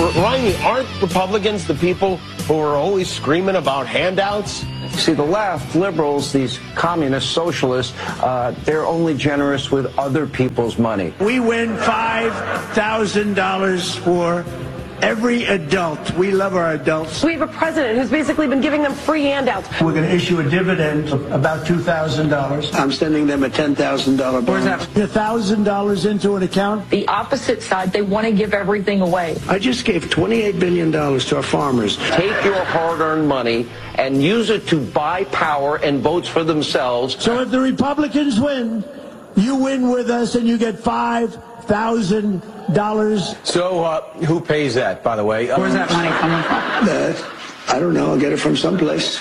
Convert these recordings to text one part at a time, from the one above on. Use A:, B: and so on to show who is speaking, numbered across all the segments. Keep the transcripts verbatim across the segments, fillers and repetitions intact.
A: Remind me, aren't Republicans the people who are always screaming about handouts?
B: See, the left, liberals, these communist socialists, uh, they're only generous with other people's money.
C: We win five thousand dollars for every adult. We love our adults.
D: We have a president who's basically been giving them free handouts.
C: We're going to issue a dividend of about two thousand dollars. I'm sending them a ten thousand dollars bond. Where's that? one thousand dollars into an account.
E: The opposite side, they want to give everything away.
C: I just gave twenty-eight billion dollars to our farmers.
A: Take your hard-earned money and use it to buy power and votes for themselves.
C: So if the Republicans win, you win with us and you get five thousand dollars.
B: So uh, who pays that, by the way?
E: Where's that money coming from?
C: That, I don't know. I'll get it from someplace.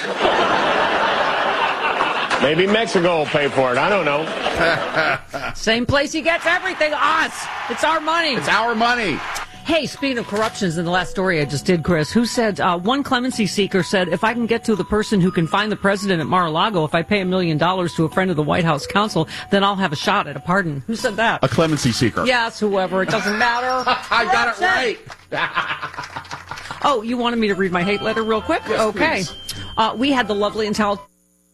A: Maybe Mexico will pay for it. I don't know.
F: Same place he gets everything. Us. It's our money.
G: It's our money.
F: Hey, speaking of corruptions, in the last story I just did, Chris, who said, uh, one clemency seeker said, if I can get to the person who can find the president at Mar-a-Lago, if I pay a million dollars to a friend of the White House counsel, then I'll have a shot at a pardon. Who said that?
G: A clemency seeker.
F: Yes, whoever. It doesn't matter.
G: I got it right.
F: Oh, you wanted me to read my hate letter real quick?
G: Yes,
F: okay. Uh, we had the lovely and talented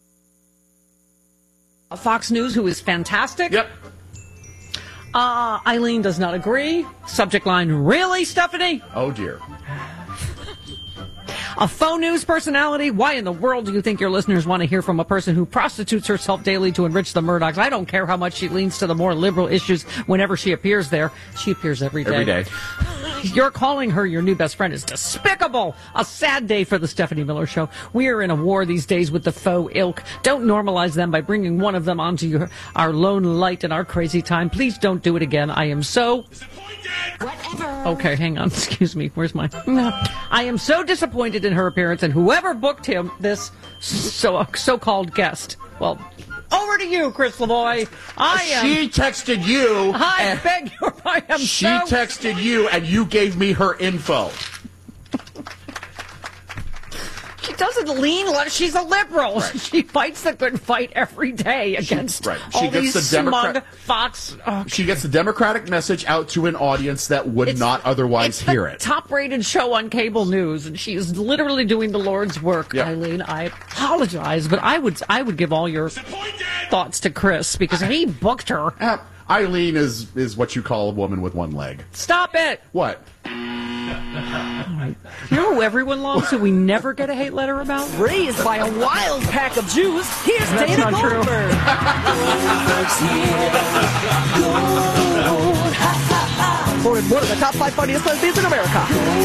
F: Fox News, who is fantastic.
G: Yep.
F: Uh, Eileen does not agree. Subject line, really, Stephanie?
G: Oh, dear.
F: A faux news personality? Why in the world do you think your listeners want to hear from a person who prostitutes herself daily to enrich the Murdochs? I don't care how much she leans to the more liberal issues whenever she appears there. She appears every day.
G: Every day.
F: You're calling her your new best friend is despicable. A sad day for the Stephanie Miller Show. We are in a war these days with the faux ilk. Don't normalize them by bringing one of them onto your, our lone light in our crazy time. Please don't do it again. I am so...
D: Whatever.
F: Okay, hang on. Excuse me. Where's my... No. I am so disappointed in her appearance and whoever booked him, this so, so-called guest. Well... Over to you, Chris Lavoie. I am...
G: She texted you.
F: I beg your I am
G: She
F: so...
G: texted you, and you gave me her info.
F: She doesn't lean like she's a liberal.
G: Right.
F: She fights the good fight every day against
G: Right. She
F: all
G: gets
F: these
G: the Democrat-
F: smug Fox... Oh,
G: She gets the Democratic message out to an audience that would
F: It's-
G: not otherwise
F: it's
G: hear
F: the
G: it.
F: top-rated show on cable news, and she is literally doing the Lord's work.
G: Yep.
F: Eileen, I apologize, but I would I would give all your thoughts to Chris because he booked her.
G: Uh, Eileen is, is what you call a woman with one leg.
F: Stop it!
G: What?
F: You know who everyone loves who we never get a hate letter about?
H: Raised by a wild pack of Jews, here's
F: That's
H: Dana
F: not true.
H: Goldberg. For one of the top five funniest lesbians in America.